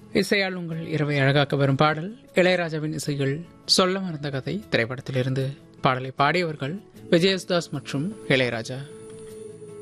இசையால் உங்கள் இரவை அழகாக்க வரும் பாடல் இளையராஜாவின் இசையில் சொல்ல மறந்த கதை திரைப்படத்திலிருந்து. பாடலை பாடியவர்கள் விஜயசுதாஸ் மற்றும் இளையராஜா.